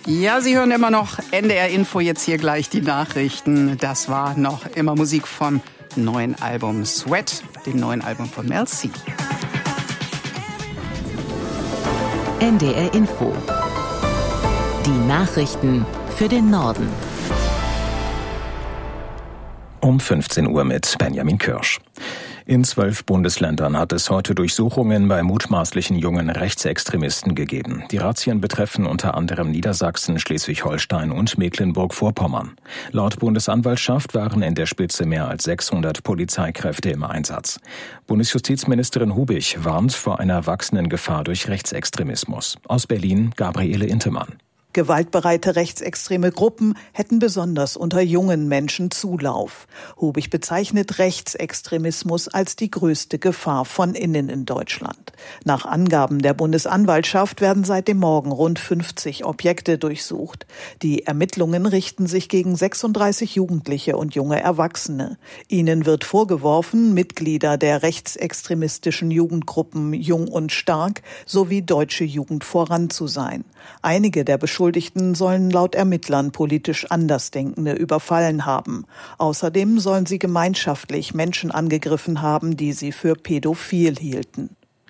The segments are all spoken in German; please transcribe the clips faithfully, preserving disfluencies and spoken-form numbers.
Ja, Sie hören immer noch N D R Info, jetzt hier gleich die Nachrichten. Das war noch immer Musik vom neuen Album Sweat, dem neuen Album von Mel C. N D R Info. Die Nachrichten für den Norden. Um fünfzehn Uhr mit Benjamin Kirsch. In zwölf Bundesländern hat es heute Durchsuchungen bei mutmaßlichen jungen Rechtsextremisten gegeben. Die Razzien betreffen unter anderem Niedersachsen, Schleswig-Holstein und Mecklenburg-Vorpommern. Laut Bundesanwaltschaft waren in der Spitze mehr als sechshundert Polizeikräfte im Einsatz. Bundesjustizministerin Hubig warnt vor einer wachsenden Gefahr durch Rechtsextremismus. Aus Berlin Gabriele Intemann. Gewaltbereite rechtsextreme Gruppen hätten besonders unter jungen Menschen Zulauf. Hubig bezeichnet Rechtsextremismus als die größte Gefahr von innen in Deutschland. Nach Angaben der Bundesanwaltschaft werden seit dem Morgen rund fünfzig Objekte durchsucht. Die Ermittlungen richten sich gegen sechsunddreißig Jugendliche und junge Erwachsene. Ihnen wird vorgeworfen, Mitglieder der rechtsextremistischen Jugendgruppen Jung und Stark sowie Deutsche Jugend voran zu sein. Einige der Beschuldigten sollen laut Ermittlern politisch Andersdenkende überfallen haben. Außerdem sollen sie gemeinschaftlich Menschen angegriffen haben, die sie für pädophil hielten.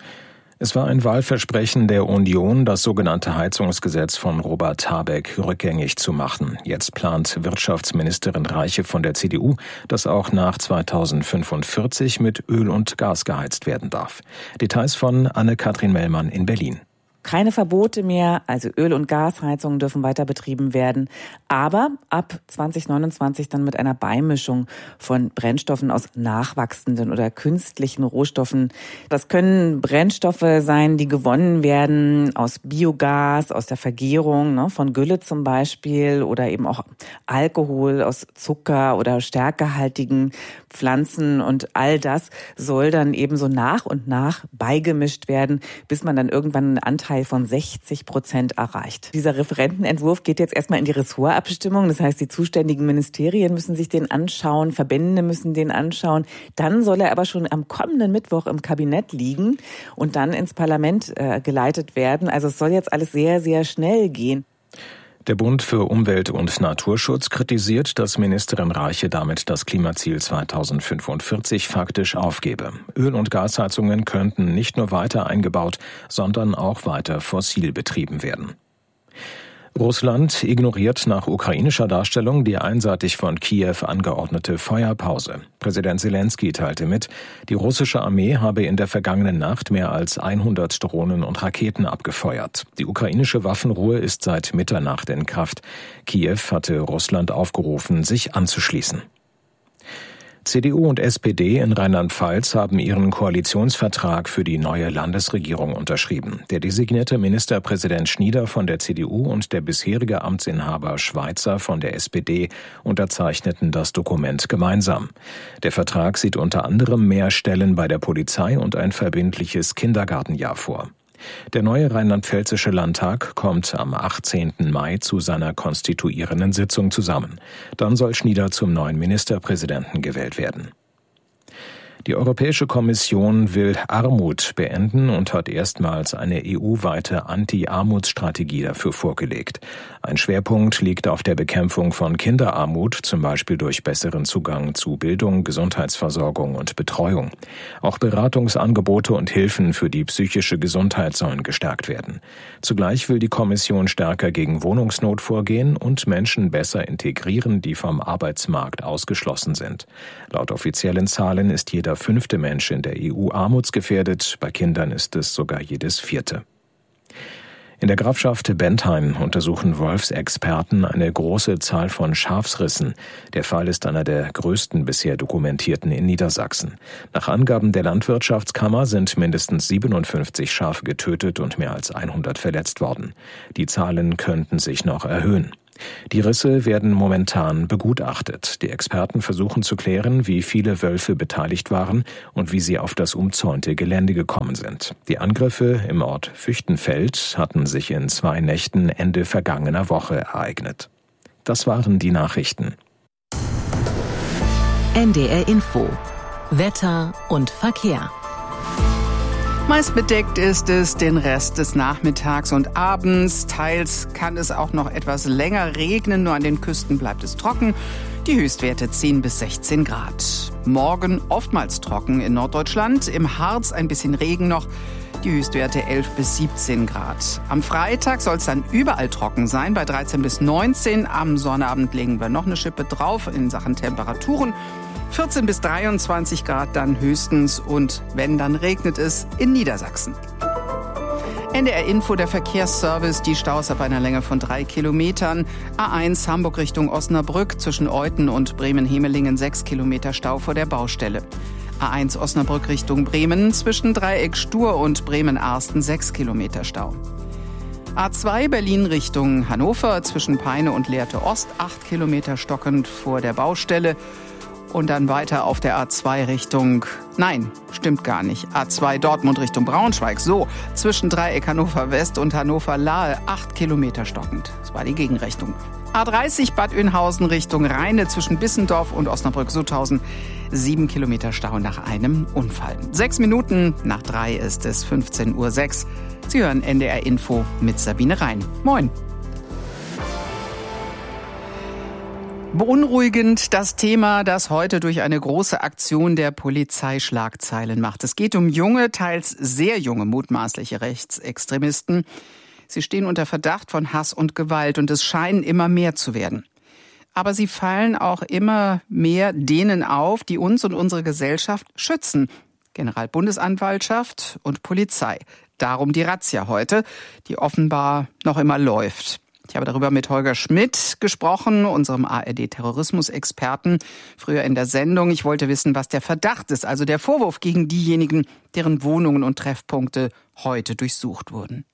Es war ein Wahlversprechen der Union, das sogenannte Heizungsgesetz von Robert Habeck rückgängig zu machen. Jetzt plant Wirtschaftsministerin Reiche von der C D U, dass auch nach zweitausendfünfundvierzig mit Öl und Gas geheizt werden darf. Details von Anne-Kathrin Mellmann in Berlin. Keine Verbote mehr, also Öl- und Gasheizungen dürfen weiter betrieben werden, aber ab zwanzig neunundzwanzig dann mit einer Beimischung von Brennstoffen aus nachwachsenden oder künstlichen Rohstoffen. Das können Brennstoffe sein, die gewonnen werden aus Biogas, aus der Vergärung, ne, von Gülle zum Beispiel, oder eben auch Alkohol aus Zucker oder stärkehaltigen Pflanzen, und all das soll dann eben so nach und nach beigemischt werden, bis man dann irgendwann einen Anteil von sechzig Prozent erreicht. Dieser Referentenentwurf geht jetzt erstmal in die Ressortabstimmung. Das heißt, die zuständigen Ministerien müssen sich den anschauen, Verbände müssen den anschauen. Dann soll er aber schon am kommenden Mittwoch im Kabinett liegen und dann ins Parlament äh, geleitet werden. Also es soll jetzt alles sehr, sehr schnell gehen. Der Bund für Umwelt und Naturschutz kritisiert, dass Ministerin Reiche damit das Klimaziel zweitausendfünfundvierzig faktisch aufgebe. Öl- und Gasheizungen könnten nicht nur weiter eingebaut, sondern auch weiter fossil betrieben werden. Russland ignoriert nach ukrainischer Darstellung die einseitig von Kiew angeordnete Feuerpause. Präsident Selenskyj teilte mit, die russische Armee habe in der vergangenen Nacht mehr als hundert Drohnen und Raketen abgefeuert. Die ukrainische Waffenruhe ist seit Mitternacht in Kraft. Kiew hatte Russland aufgerufen, sich anzuschließen. C D U und S P D in Rheinland-Pfalz haben ihren Koalitionsvertrag für die neue Landesregierung unterschrieben. Der designierte Ministerpräsident Schnieder von der C D U und der bisherige Amtsinhaber Schweizer von der S P D unterzeichneten das Dokument gemeinsam. Der Vertrag sieht unter anderem mehr Stellen bei der Polizei und ein verbindliches Kindergartenjahr vor. Der neue rheinland-pfälzische Landtag kommt am achtzehnten Mai zu seiner konstituierenden Sitzung zusammen. Dann soll Schnieder zum neuen Ministerpräsidenten gewählt werden. Die Europäische Kommission will Armut beenden und hat erstmals eine E U-weite Anti-Armutsstrategie dafür vorgelegt. Ein Schwerpunkt liegt auf der Bekämpfung von Kinderarmut, zum Beispiel durch besseren Zugang zu Bildung, Gesundheitsversorgung und Betreuung. Auch Beratungsangebote und Hilfen für die psychische Gesundheit sollen gestärkt werden. Zugleich will die Kommission stärker gegen Wohnungsnot vorgehen und Menschen besser integrieren, die vom Arbeitsmarkt ausgeschlossen sind. Laut offiziellen Zahlen ist jeder fünfte Mensch in der E U armutsgefährdet, bei Kindern ist es sogar jedes vierte. In der Grafschaft Bentheim untersuchen Wolfsexperten eine große Zahl von Schafsrissen. Der Fall ist einer der größten bisher dokumentierten in Niedersachsen. Nach Angaben der Landwirtschaftskammer sind mindestens siebenundfünfzig Schafe getötet und mehr als hundert verletzt worden. Die Zahlen könnten sich noch erhöhen. Die Risse werden momentan begutachtet. Die Experten versuchen zu klären, wie viele Wölfe beteiligt waren und wie sie auf das umzäunte Gelände gekommen sind. Die Angriffe im Ort Füchtenfeld hatten sich in zwei Nächten Ende vergangener Woche ereignet. Das waren die Nachrichten. N D R Info. Wetter und Verkehr. Meist bedeckt ist es den Rest des Nachmittags und Abends. Teils kann es auch noch etwas länger regnen, nur an den Küsten bleibt es trocken. Die Höchstwerte zehn bis sechzehn Grad. Morgen oftmals trocken in Norddeutschland, im Harz ein bisschen Regen noch. Die Höchstwerte elf bis siebzehn Grad. Am Freitag soll es dann überall trocken sein, bei dreizehn bis neunzehn. Am Sonnabend legen wir noch eine Schippe drauf in Sachen Temperaturen. vierzehn bis dreiundzwanzig Grad dann höchstens und wenn, dann regnet es in Niedersachsen. N D R Info, der Verkehrsservice, die Staus ab einer Länge von drei Kilometern. A eins Hamburg Richtung Osnabrück zwischen Euthen und Bremen-Hemelingen sechs Kilometer Stau vor der Baustelle. A eins Osnabrück Richtung Bremen zwischen Dreieck Stur und Bremen-Arsten sechs Kilometer Stau. A zwei Berlin Richtung Hannover zwischen Peine und Lehrte Ost acht Kilometer stockend vor der Baustelle. Und dann weiter auf der A zwei Richtung, nein, stimmt gar nicht, A zwei Dortmund Richtung Braunschweig, so, zwischen Dreieck Hannover West und Hannover Lahe, acht Kilometer stockend. Das war die Gegenrichtung. A dreißig Bad Oeynhausen Richtung Rheine zwischen Bissendorf und Osnabrück-Sutthausen, sieben Kilometer Stau nach einem Unfall. Sechs Minuten nach drei ist es fünfzehn Uhr sechs. Sie hören N D R Info mit Sabine Rhein. Moin. Beunruhigend das Thema, das heute durch eine große Aktion der Polizei Schlagzeilen macht. Es geht um junge, teils sehr junge mutmaßliche Rechtsextremisten. Sie stehen unter Verdacht von Hass und Gewalt und es scheinen immer mehr zu werden. Aber sie fallen auch immer mehr denen auf, die uns und unsere Gesellschaft schützen. Generalbundesanwaltschaft und Polizei. Darum die Razzia heute, die offenbar noch immer läuft. Ich habe darüber mit Holger Schmidt gesprochen, unserem A R D-Terrorismusexperten, früher in der Sendung. Ich wollte wissen, was der Verdacht ist, also der Vorwurf gegen diejenigen, deren Wohnungen und Treffpunkte heute durchsucht wurden.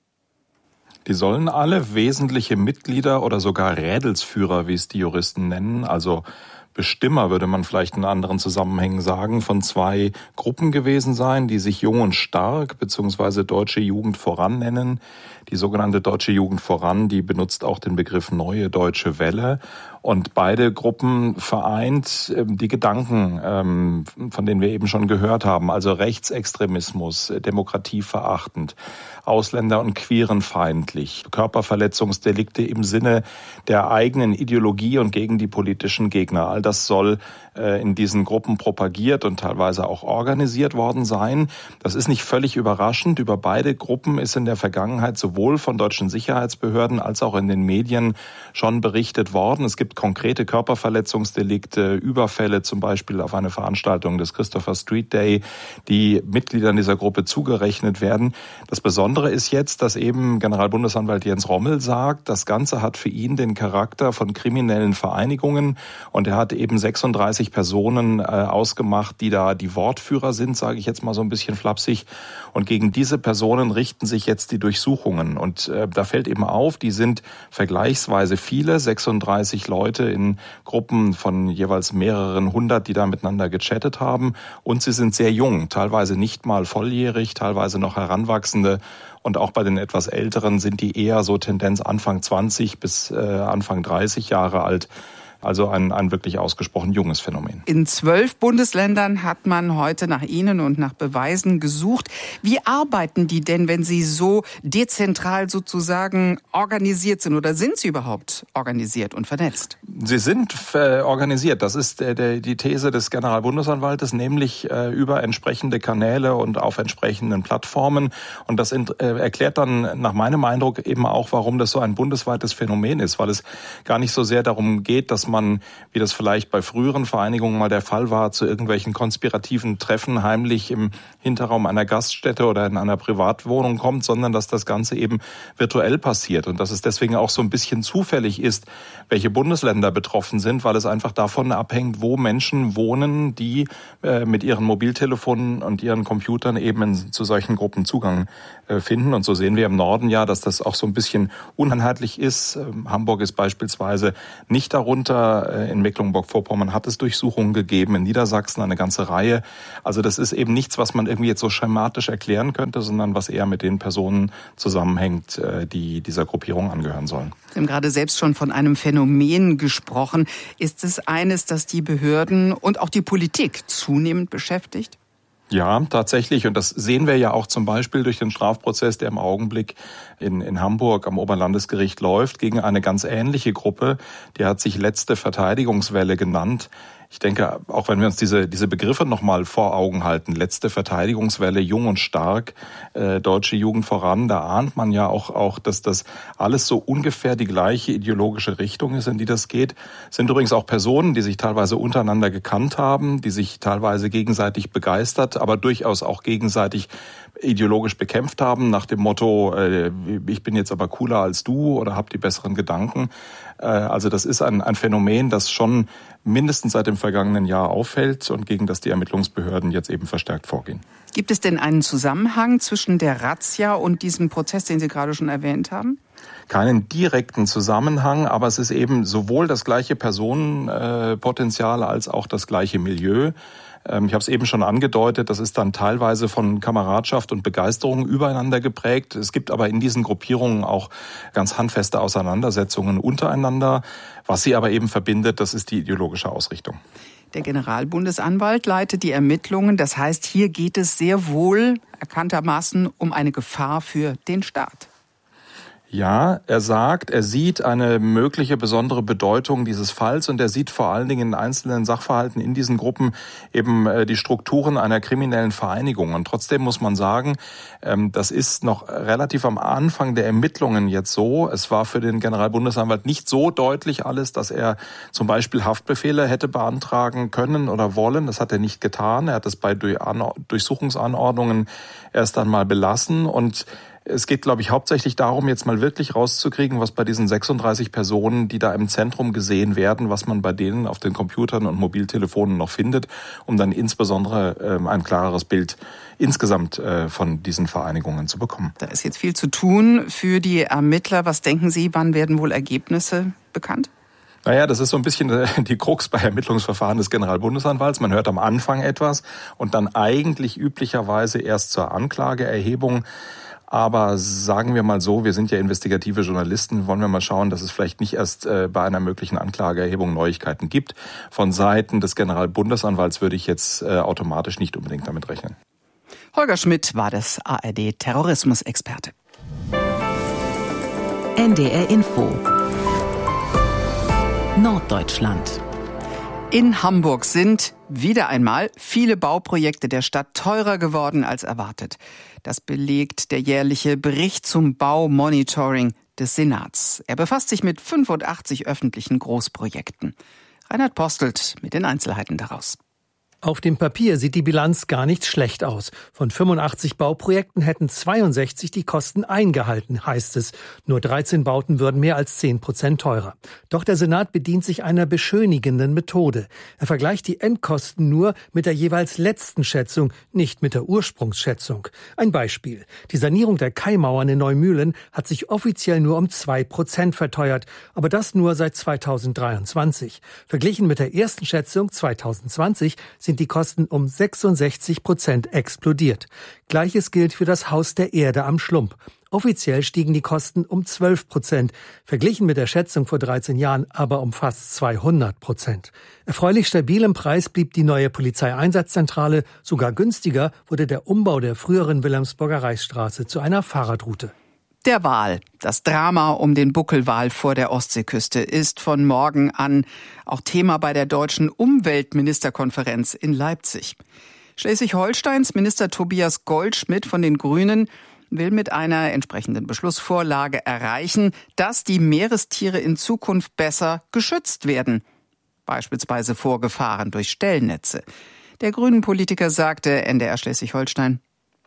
Die sollen alle wesentliche Mitglieder oder sogar Rädelsführer, wie es die Juristen nennen, also Bestimmer, würde man vielleicht in anderen Zusammenhängen sagen, von zwei Gruppen gewesen sein, die sich Jung und Stark bzw. Deutsche Jugend voran nennen. Die sogenannte Deutsche Jugend voran, die benutzt auch den Begriff Neue Deutsche Welle. Und beide Gruppen vereint die Gedanken, von denen wir eben schon gehört haben, also Rechtsextremismus, demokratieverachtend, Ausländer- und Queerenfeindlich, Körperverletzungsdelikte im Sinne der eigenen Ideologie und gegen die politischen Gegner. All das soll in diesen Gruppen propagiert und teilweise auch organisiert worden sein. Das ist nicht völlig überraschend. Über beide Gruppen ist in der Vergangenheit sowohl von deutschen Sicherheitsbehörden als auch in den Medien schon berichtet worden. Es gibt konkrete Körperverletzungsdelikte, Überfälle zum Beispiel auf eine Veranstaltung des Christopher Street Day, die Mitgliedern dieser Gruppe zugerechnet werden. Das Besondere ist jetzt, dass eben Generalbundesanwalt Jens Rommel sagt, das Ganze hat für ihn den Charakter von kriminellen Vereinigungen und er hat eben sechsunddreißig Personen äh, ausgemacht, die da die Wortführer sind, sage ich jetzt mal so ein bisschen flapsig. Und gegen diese Personen richten sich jetzt die Durchsuchungen. Und äh, da fällt eben auf, die sind vergleichsweise viele, sechsunddreißig Leute in Gruppen von jeweils mehreren hundert, die da miteinander gechattet haben. Und sie sind sehr jung, teilweise nicht mal volljährig, teilweise noch Heranwachsende. Und auch bei den etwas Älteren sind die eher so Tendenz Anfang zwanzig bis äh, Anfang dreißig Jahre alt. Also ein, ein wirklich ausgesprochen junges Phänomen. In zwölf Bundesländern hat man heute nach Ihnen und nach Beweisen gesucht. Wie arbeiten die denn, wenn sie so dezentral sozusagen organisiert sind? Oder sind sie überhaupt organisiert und vernetzt? Sie sind äh, organisiert. Das ist äh, der, die These des Generalbundesanwaltes, nämlich äh, über entsprechende Kanäle und auf entsprechenden Plattformen. Und das äh, erklärt dann nach meinem Eindruck eben auch, warum das so ein bundesweites Phänomen ist. Weil es gar nicht so sehr darum geht, dass man, wie das vielleicht bei früheren Vereinigungen mal der Fall war, zu irgendwelchen konspirativen Treffen heimlich im Hinterraum einer Gaststätte oder in einer Privatwohnung kommt, sondern dass das Ganze eben virtuell passiert und dass es deswegen auch so ein bisschen zufällig ist, welche Bundesländer betroffen sind, weil es einfach davon abhängt, wo Menschen wohnen, die äh, mit ihren Mobiltelefonen und ihren Computern eben in, zu solchen Gruppen Zugang äh, finden. Und so sehen wir im Norden ja, dass das auch so ein bisschen uneinheitlich ist. Ähm, Hamburg ist beispielsweise nicht darunter. In Mecklenburg-Vorpommern hat es Durchsuchungen gegeben, in Niedersachsen eine ganze Reihe. Also das ist eben nichts, was man irgendwie jetzt so schematisch erklären könnte, sondern was eher mit den Personen zusammenhängt, die dieser Gruppierung angehören sollen. Sie haben gerade selbst schon von einem Phänomen gesprochen. Ist es eines, das die Behörden und auch die Politik zunehmend beschäftigt? Ja, tatsächlich. Und das sehen wir ja auch zum Beispiel durch den Strafprozess, der im Augenblick in, in Hamburg am Oberlandesgericht läuft, gegen eine ganz ähnliche Gruppe. Die hat sich letzte Verteidigungswelle genannt. Ich denke, auch wenn wir uns diese diese Begriffe nochmal vor Augen halten, letzte Verteidigungswelle, jung und stark, äh, deutsche Jugend voran, da ahnt man ja auch, auch, dass das alles so ungefähr die gleiche ideologische Richtung ist, in die das geht. Es sind übrigens auch Personen, die sich teilweise untereinander gekannt haben, die sich teilweise gegenseitig begeistert, aber durchaus auch gegenseitig ideologisch bekämpft haben, nach dem Motto, äh, ich bin jetzt aber cooler als du oder hab die besseren Gedanken. Äh, also das ist ein, ein Phänomen, das schon mindestens seit dem vergangenen Jahr auffällt und gegen das die Ermittlungsbehörden jetzt eben verstärkt vorgehen. Gibt es denn einen Zusammenhang zwischen der Razzia und diesem Prozess, den Sie gerade schon erwähnt haben? Keinen direkten Zusammenhang, aber es ist eben sowohl das gleiche Personenpotenzial als auch das gleiche Milieu. Ich habe es eben schon angedeutet, das ist dann teilweise von Kameradschaft und Begeisterung übereinander geprägt. Es gibt aber in diesen Gruppierungen auch ganz handfeste Auseinandersetzungen untereinander. Was sie aber eben verbindet, das ist die ideologische Ausrichtung. Der Generalbundesanwalt leitet die Ermittlungen. Das heißt, hier geht es sehr wohl erkanntermaßen um eine Gefahr für den Staat. Ja, er sagt, er sieht eine mögliche besondere Bedeutung dieses Falls und er sieht vor allen Dingen in einzelnen Sachverhalten in diesen Gruppen eben die Strukturen einer kriminellen Vereinigung. Und trotzdem muss man sagen, das ist noch relativ am Anfang der Ermittlungen jetzt so. Es war für den Generalbundesanwalt nicht so deutlich alles, dass er zum Beispiel Haftbefehle hätte beantragen können oder wollen. Das hat er nicht getan. Er hat es bei Durchsuchungsanordnungen erst einmal belassen und es geht, glaube ich, hauptsächlich darum, jetzt mal wirklich rauszukriegen, was bei diesen sechsunddreißig Personen, die da im Zentrum gesehen werden, was man bei denen auf den Computern und Mobiltelefonen noch findet, um dann insbesondere äh, ein klareres Bild insgesamt äh, von diesen Vereinigungen zu bekommen. Da ist jetzt viel zu tun für die Ermittler. Was denken Sie, wann werden wohl Ergebnisse bekannt? Naja, das ist so ein bisschen die Krux bei Ermittlungsverfahren des Generalbundesanwalts. Man hört am Anfang etwas und dann eigentlich üblicherweise erst zur Anklageerhebung. Aber sagen wir mal so, wir sind ja investigative Journalisten, wollen wir mal schauen, dass es vielleicht nicht erst äh, bei einer möglichen Anklageerhebung Neuigkeiten gibt. Von Seiten des Generalbundesanwalts würde ich jetzt äh, automatisch nicht unbedingt damit rechnen. Holger Schmidt war das A R D-Terrorismusexperte. N D R Info Norddeutschland. In Hamburg sind wieder einmal viele Bauprojekte der Stadt teurer geworden als erwartet. Das belegt der jährliche Bericht zum Baumonitoring des Senats. Er befasst sich mit fünfundachtzig öffentlichen Großprojekten. Reinhard Postelt mit den Einzelheiten daraus. Auf dem Papier sieht die Bilanz gar nicht schlecht aus. Von fünfundachtzig Bauprojekten hätten zweiundsechzig die Kosten eingehalten, heißt es. Nur dreizehn Bauten würden mehr als zehn Prozent teurer. Doch der Senat bedient sich einer beschönigenden Methode. Er vergleicht die Endkosten nur mit der jeweils letzten Schätzung, nicht mit der Ursprungsschätzung. Ein Beispiel. Die Sanierung der Kaimauern in Neumühlen hat sich offiziell nur um zwei Prozent verteuert, aber das nur seit zweitausenddreiundzwanzig. Verglichen mit der ersten Schätzung zweitausendzwanzig sind die Kosten um sechsundsechzig Prozent explodiert. Gleiches gilt für das Haus der Erde am Schlump. Offiziell stiegen die Kosten um zwölf Prozent, verglichen mit der Schätzung vor dreizehn Jahren aber um fast zweihundert Prozent. Erfreulich stabil im Preis blieb die neue Polizeieinsatzzentrale, sogar günstiger wurde der Umbau der früheren Wilhelmsburger Reichsstraße zu einer Fahrradroute. Der Wal. Das Drama um den Buckelwal vor der Ostseeküste ist von morgen an auch Thema bei der deutschen Umweltministerkonferenz in Leipzig. Schleswig-Holsteins Minister Tobias Goldschmidt von den Grünen will mit einer entsprechenden Beschlussvorlage erreichen, dass die Meerestiere in Zukunft besser geschützt werden, beispielsweise vor Gefahren durch Stellnetze. Der Grünen-Politiker sagte N D R Schleswig-Holstein: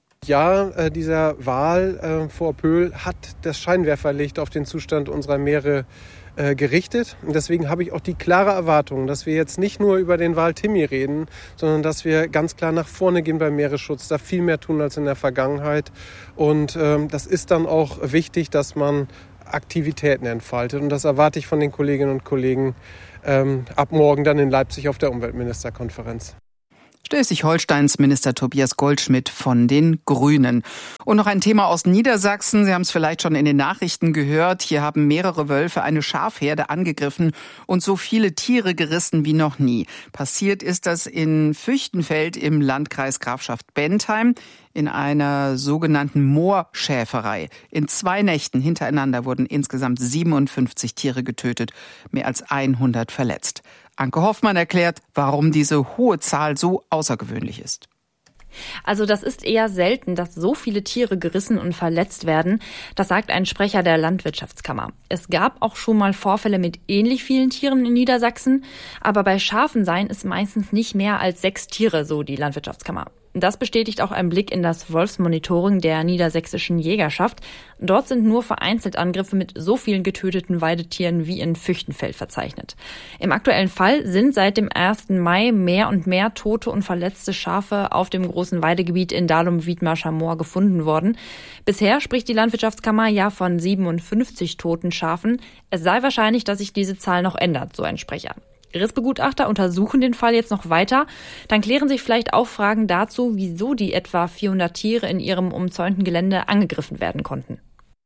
Ja, äh, dieser Wal äh, vor Pöhl hat das Scheinwerferlicht auf den Zustand unserer Meere äh, gerichtet. Und deswegen habe ich auch die klare Erwartung, dass wir jetzt nicht nur über den Wal Timmy reden, sondern dass wir ganz klar nach vorne gehen beim Meeresschutz, da viel mehr tun als in der Vergangenheit. Und ähm, das ist dann auch wichtig, dass man Aktivitäten entfaltet. Und das erwarte ich von den Kolleginnen und Kollegen ähm, ab morgen dann in Leipzig auf der Umweltministerkonferenz. Schleswig-Holsteins Minister Tobias Goldschmidt von den Grünen. Und noch ein Thema aus Niedersachsen. Sie haben es vielleicht schon in den Nachrichten gehört. Hier haben mehrere Wölfe eine Schafherde angegriffen und so viele Tiere gerissen wie noch nie. Passiert ist das in Füchtenfeld im Landkreis Grafschaft Bentheim in einer sogenannten Moorschäferei. In zwei Nächten hintereinander wurden insgesamt siebenundfünfzig Tiere getötet, mehr als hundert verletzt. Anke Hoffmann erklärt, warum diese hohe Zahl so außergewöhnlich ist. Also das ist eher selten, dass so viele Tiere gerissen und verletzt werden. Das sagt ein Sprecher der Landwirtschaftskammer. Es gab auch schon mal Vorfälle mit ähnlich vielen Tieren in Niedersachsen. Aber bei Schafen seien es meistens nicht mehr als sechs Tiere, so die Landwirtschaftskammer. Das bestätigt auch ein Blick in das Wolfsmonitoring der niedersächsischen Jägerschaft. Dort sind nur vereinzelt Angriffe mit so vielen getöteten Weidetieren wie in Füchtenfeld verzeichnet. Im aktuellen Fall sind seit dem ersten Mai mehr und mehr tote und verletzte Schafe auf dem großen Weidegebiet in Dahlum-Wiedmarscher Moor gefunden worden. Bisher spricht die Landwirtschaftskammer ja von siebenundfünfzig toten Schafen. Es sei wahrscheinlich, dass sich diese Zahl noch ändert, so ein Sprecher. Gerichtsbegutachter untersuchen den Fall jetzt noch weiter. Dann klären sich vielleicht auch Fragen dazu, wieso die etwa vierhundert Tiere in ihrem umzäunten Gelände angegriffen werden konnten.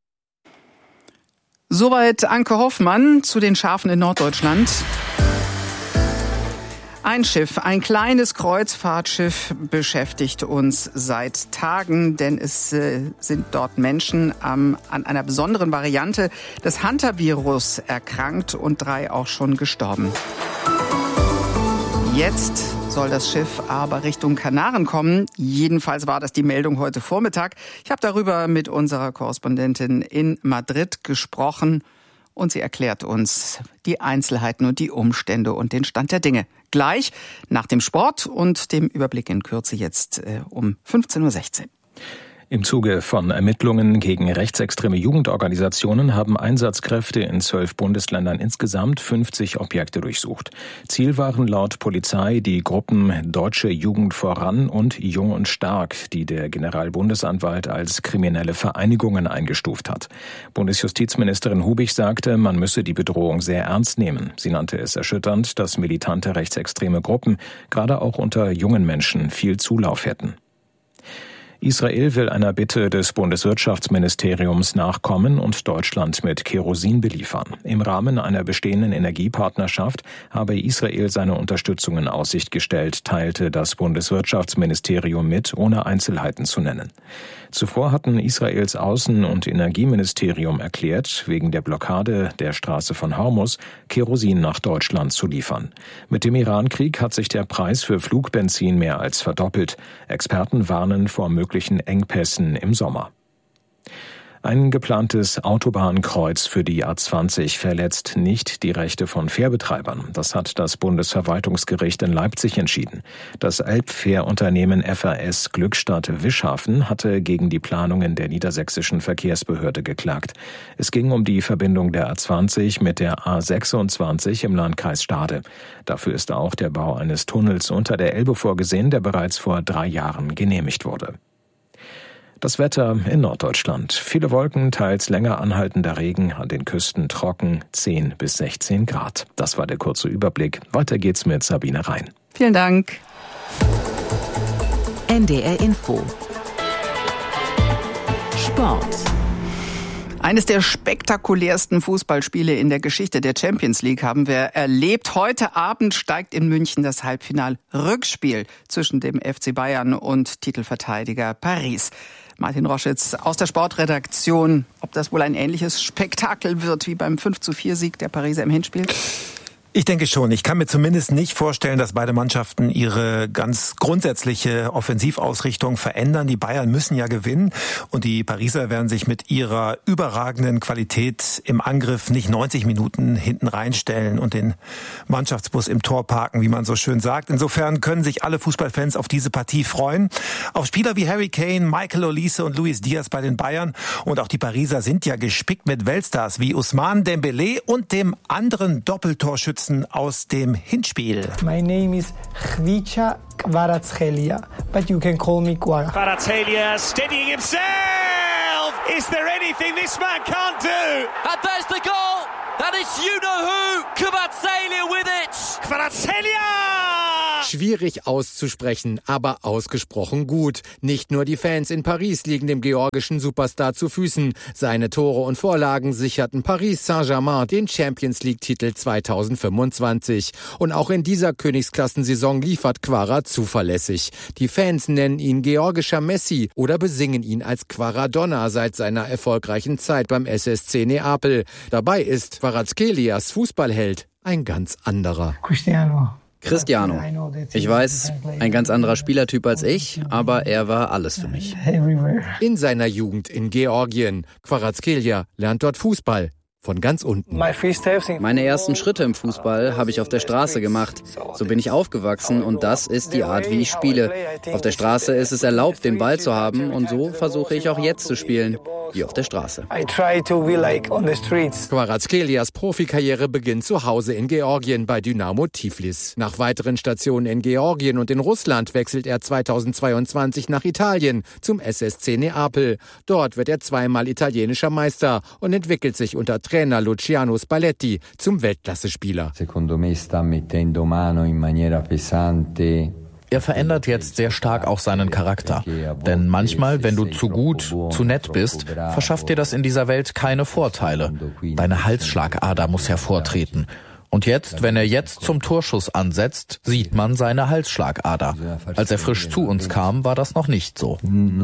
Soweit Anke Hoffmann zu den Schafen in Norddeutschland. Ein Schiff, ein kleines Kreuzfahrtschiff beschäftigt uns seit Tagen, denn es äh, sind dort Menschen ähm, an einer besonderen Variante des Hantavirus erkrankt und drei auch schon gestorben. Jetzt soll das Schiff aber Richtung Kanaren kommen. Jedenfalls war das die Meldung heute Vormittag. Ich habe darüber mit unserer Korrespondentin in Madrid gesprochen. Und sie erklärt uns die Einzelheiten und die Umstände und den Stand der Dinge. Gleich nach dem Sport und dem Überblick in Kürze jetzt äh, um fünfzehn Uhr sechzehn. Im Zuge von Ermittlungen gegen rechtsextreme Jugendorganisationen haben Einsatzkräfte in zwölf Bundesländern insgesamt fünfzig Objekte durchsucht. Ziel waren laut Polizei die Gruppen Deutsche Jugend voran und Jung und Stark, die der Generalbundesanwalt als kriminelle Vereinigungen eingestuft hat. Bundesjustizministerin Hubig sagte, man müsse die Bedrohung sehr ernst nehmen. Sie nannte es erschütternd, dass militante rechtsextreme Gruppen gerade auch unter jungen Menschen viel Zulauf hätten. Israel will einer Bitte des Bundeswirtschaftsministeriums nachkommen und Deutschland mit Kerosin beliefern. Im Rahmen einer bestehenden Energiepartnerschaft habe Israel seine Unterstützung in Aussicht gestellt, teilte das Bundeswirtschaftsministerium mit, ohne Einzelheiten zu nennen. Zuvor hatten Israels Außen- und Energieministerium erklärt, wegen der Blockade der Straße von Hormuz Kerosin nach Deutschland zu liefern. Mit dem Irankrieg hat sich der Preis für Flugbenzin mehr als verdoppelt. Experten warnen vor möglichen Engpässen im Sommer. Ein geplantes Autobahnkreuz für die A zwanzig verletzt nicht die Rechte von Fährbetreibern. Das hat das Bundesverwaltungsgericht in Leipzig entschieden. Das Elbfährunternehmen F A S Glückstadt Wischhafen hatte gegen die Planungen der niedersächsischen Verkehrsbehörde geklagt. Es ging um die Verbindung der A zwanzig mit der A sechsundzwanzig im Landkreis Stade. Dafür ist auch der Bau eines Tunnels unter der Elbe vorgesehen, der bereits vor drei Jahren genehmigt wurde. Das Wetter in Norddeutschland. Viele Wolken, teils länger anhaltender Regen, an den Küsten trocken, zehn bis sechzehn Grad. Das war der kurze Überblick. Weiter geht's mit Sabine Rhein. Vielen Dank. N D R Info. Sport. Eines der spektakulärsten Fußballspiele in der Geschichte der Champions League haben wir erlebt. Heute Abend steigt in München das Halbfinal-Rückspiel zwischen dem F C Bayern und Titelverteidiger Paris. Martin Roschitz aus der Sportredaktion. Ob das wohl ein ähnliches Spektakel wird wie beim fünf zu vier Sieg der Pariser im Hinspiel? Ich denke schon. Ich kann mir zumindest nicht vorstellen, dass beide Mannschaften ihre ganz grundsätzliche Offensivausrichtung verändern. Die Bayern müssen ja gewinnen und die Pariser werden sich mit ihrer überragenden Qualität im Angriff nicht neunzig Minuten hinten reinstellen und den Mannschaftsbus im Tor parken, wie man so schön sagt. Insofern können sich alle Fußballfans auf diese Partie freuen. Auf Spieler wie Harry Kane, Michael Olise und Luis Diaz bei den Bayern und auch die Pariser sind ja gespickt mit Weltstars wie Ousmane Dembélé und dem anderen Doppeltorschützen aus dem Hinspiel. My name is Khvicha Kvaratskhelia, but you can call me Kvara. Kvaratskhelia steadying himself. Is there anything this man can't do? And there's the goal. That is you know who, Kvaratskhelia with it. Kvaratskhelia! Schwierig auszusprechen, aber ausgesprochen gut. Nicht nur die Fans in Paris liegen dem georgischen Superstar zu Füßen. Seine Tore und Vorlagen sicherten Paris Saint-Germain den Champions-League-Titel zweitausendfünfundzwanzig. Und auch in dieser Königsklassensaison liefert Kvara zuverlässig. Die Fans nennen ihn georgischer Messi oder besingen ihn als Kvaradonna seit seiner erfolgreichen Zeit beim S S C Neapel. Dabei ist Kvaratskelias Fußballheld ein ganz anderer. Cristiano. Cristiano. Ich weiß, ein ganz anderer Spielertyp als ich, aber er war alles für mich. In seiner Jugend in Georgien. Kvaratskhelia lernt dort Fußball. Von ganz unten. Meine ersten Schritte im Fußball habe ich auf der Straße gemacht. So bin ich aufgewachsen und das ist die Art, wie ich spiele. Auf der Straße ist es erlaubt, den Ball zu haben und so versuche ich auch jetzt zu spielen, wie auf der Straße. Kvaratskelias Profikarriere beginnt zu Hause in Georgien bei Dynamo Tiflis. Nach weiteren Stationen in Georgien und in Russland wechselt er zweitausendzweiundzwanzig nach Italien zum S S C Neapel. Dort wird er zweimal italienischer Meister und entwickelt sich unter Trainer Luciano Spalletti zum Weltklasse-Spieler. Er verändert jetzt sehr stark auch seinen Charakter. Denn manchmal, wenn du zu gut, zu nett bist, verschafft dir das in dieser Welt keine Vorteile. Deine Halsschlagader muss hervortreten. Und jetzt, wenn er jetzt zum Torschuss ansetzt, sieht man seine Halsschlagader. Als er frisch zu uns kam, war das noch nicht so.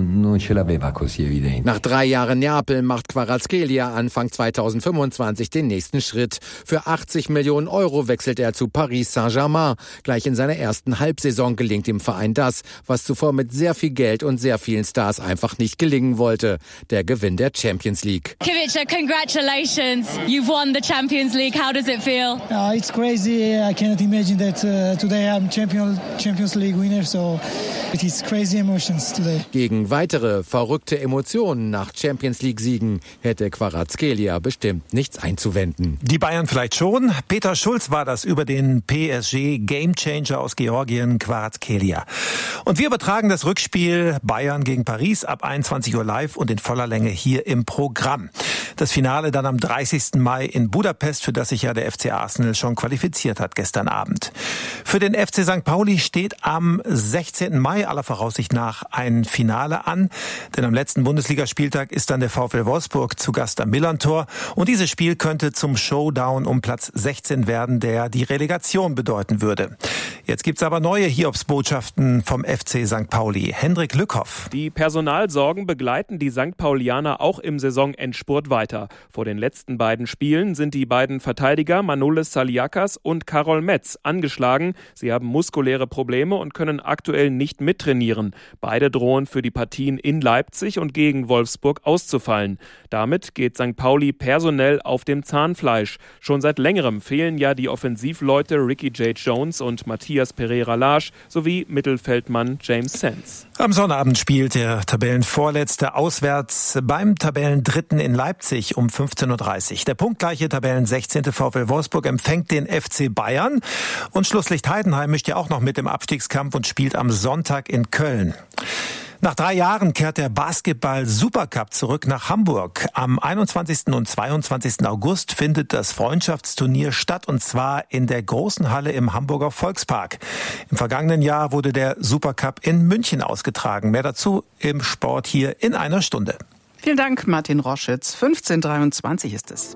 Nach drei Jahren Neapel macht Kvaratskhelia Anfang zweitausendfünfundzwanzig den nächsten Schritt. Für achtzig Millionen Euro wechselt er zu Paris Saint-Germain. Gleich in seiner ersten Halbsaison gelingt dem Verein das, was zuvor mit sehr viel Geld und sehr vielen Stars einfach nicht gelingen wollte. Der Gewinn der Champions League. Kivica, congratulations. You've won the Champions League. How does it feel? Uh, it's crazy. I cannot imagine that uh, today I'm champion, Champions League winner, so it is crazy emotions today. Gegen weitere verrückte Emotionen nach Champions League Siegen hätte Kvaratskhelia bestimmt nichts einzuwenden. Die Bayern vielleicht schon. Peter Schulz war das über den P S G Gamechanger aus Georgien, Kvaratskhelia. Und wir übertragen das Rückspiel Bayern gegen Paris ab einundzwanzig Uhr live und in voller Länge hier im Programm. Das Finale dann am dreißigsten Mai in Budapest, für das sich ja der F C Arsenal schon qualifiziert hat gestern Abend. Für den F C Sankt Pauli steht am sechzehnten Mai aller Voraussicht nach ein Finale an, denn am letzten Bundesligaspieltag ist dann der VfL Wolfsburg zu Gast am Millerntor und dieses Spiel könnte zum Showdown um Platz sechzehn werden, der die Relegation bedeuten würde. Jetzt gibt's aber neue Hiobsbotschaften vom F C Sankt Pauli. Hendrik Lückhoff. Die Personalsorgen begleiten die Sankt Paulianer auch im Saisonendspurt weiter. Vor den letzten beiden Spielen sind die beiden Verteidiger Manolis Saliakas und Karol Metz angeschlagen. Sie haben muskuläre Probleme und können aktuell nicht mittrainieren. Beide drohen für die Partien in Leipzig und gegen Wolfsburg auszufallen. Damit geht Sankt Pauli personell auf dem Zahnfleisch. Schon seit längerem fehlen ja die Offensivleute Ricky J. Jones und Matthias Pereira-Lage sowie Mittelfeldmann James Sands. Am Sonnabend spielt der Tabellenvorletzte auswärts beim Tabellendritten in Leipzig um fünfzehn Uhr dreißig. Der punktgleiche Tabellensechzehnte VfL Wolfsburg empfängt den F C Bayern. Und Schlusslicht Heidenheim mischt ja auch noch mit im Abstiegskampf und spielt am Sonntag in Köln. Nach drei Jahren kehrt der Basketball-Supercup zurück nach Hamburg. Am einundzwanzigsten und zweiundzwanzigsten August findet das Freundschaftsturnier statt, und zwar in der großen Halle im Hamburger Volkspark. Im vergangenen Jahr wurde der Supercup in München ausgetragen. Mehr dazu im Sport hier in einer Stunde. Vielen Dank, Martin Roschitz. fünfzehn Uhr dreiundzwanzig ist es.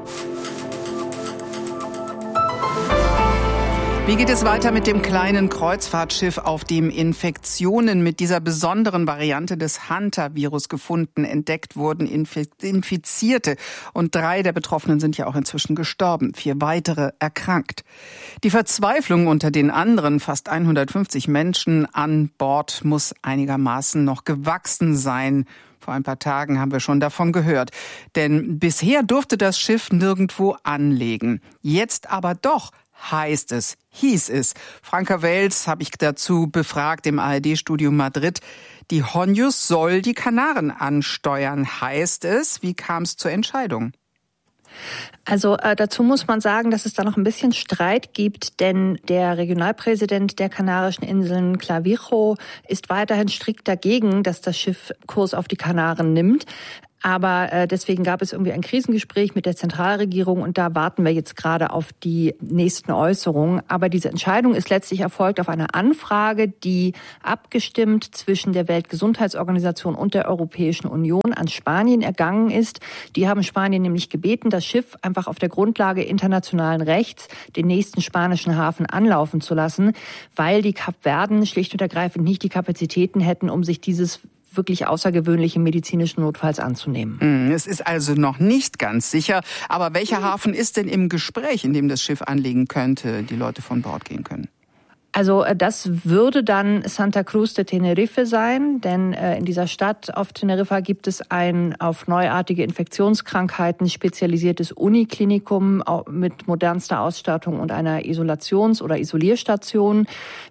Wie geht es weiter mit dem kleinen Kreuzfahrtschiff, auf dem Infektionen mit dieser besonderen Variante des Hantavirus gefunden, entdeckt wurden, Infizierte? Und drei der Betroffenen sind ja auch inzwischen gestorben, vier weitere erkrankt. Die Verzweiflung unter den anderen fast hundertfünfzig Menschen an Bord muss einigermaßen noch gewachsen sein. Vor ein paar Tagen haben wir schon davon gehört. Denn bisher durfte das Schiff nirgendwo anlegen. Jetzt aber doch. Heißt es, hieß es. Franka Wels habe ich dazu befragt im A R D-Studio Madrid. Die Honjus soll die Kanaren ansteuern, heißt es. Wie kam es zur Entscheidung? Also äh, dazu muss man sagen, dass es da noch ein bisschen Streit gibt, denn der Regionalpräsident der Kanarischen Inseln, Clavijo, ist weiterhin strikt dagegen, dass das Schiff Kurs auf die Kanaren nimmt. Aber äh, deswegen gab es irgendwie ein Krisengespräch mit der Zentralregierung und da warten wir jetzt gerade auf die nächsten Äußerungen. Aber diese Entscheidung ist letztlich erfolgt auf eine Anfrage, die abgestimmt zwischen der Weltgesundheitsorganisation und der Europäischen Union an Spanien ergangen ist. Die haben Spanien nämlich gebeten, das Schiff einfach auf der Grundlage internationalen Rechts den nächsten spanischen Hafen anlaufen zu lassen, weil die Kapverden schlicht und ergreifend nicht die Kapazitäten hätten, um sich dieses wirklich außergewöhnlichen medizinischen Notfalls anzunehmen. Es ist also noch nicht ganz sicher. Aber welcher Hafen ist denn im Gespräch, in dem das Schiff anlegen könnte, die Leute von Bord gehen können? Also das würde dann Santa Cruz de Tenerife sein, denn äh, in dieser Stadt auf Teneriffa gibt es ein auf neuartige Infektionskrankheiten spezialisiertes Uniklinikum mit modernster Ausstattung und einer Isolations- oder Isolierstation.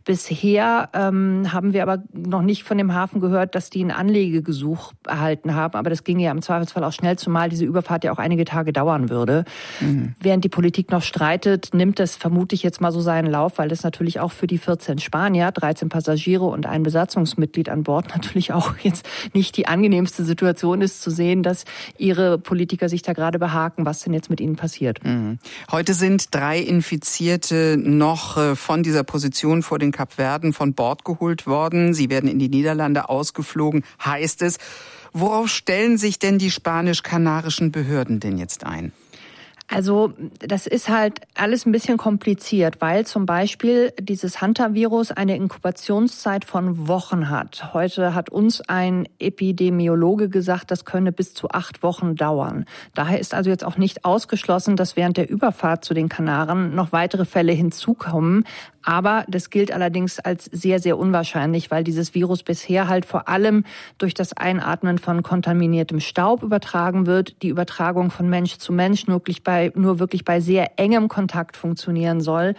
Bisher ähm, haben wir aber noch nicht von dem Hafen gehört, dass die ein Anlegegesuch erhalten haben, aber das ginge ja im Zweifelsfall auch schnell, zumal diese Überfahrt ja auch einige Tage dauern würde. Mhm. Während die Politik noch streitet, nimmt das vermutlich jetzt mal so seinen Lauf, weil das natürlich auch für die vierzehn Spanier, dreizehn Passagiere und ein Besatzungsmitglied an Bord natürlich auch jetzt nicht die angenehmste Situation ist, zu sehen, dass ihre Politiker sich da gerade behaken, was denn jetzt mit ihnen passiert. Mhm. Heute sind drei Infizierte noch von dieser Position vor den Kapverden von Bord geholt worden. Sie werden in die Niederlande ausgeflogen, heißt es. Worauf stellen sich denn die spanisch-kanarischen Behörden denn jetzt ein? Also das ist halt alles ein bisschen kompliziert, weil zum Beispiel dieses Hantavirus eine Inkubationszeit von Wochen hat. Heute hat uns ein Epidemiologe gesagt, das könne bis zu acht Wochen dauern. Daher ist also jetzt auch nicht ausgeschlossen, dass während der Überfahrt zu den Kanaren noch weitere Fälle hinzukommen. Aber das gilt allerdings als sehr, sehr unwahrscheinlich, weil dieses Virus bisher halt vor allem durch das Einatmen von kontaminiertem Staub übertragen wird. Die Übertragung von Mensch zu Mensch nur wirklich bei, nur wirklich bei sehr engem Kontakt funktionieren soll.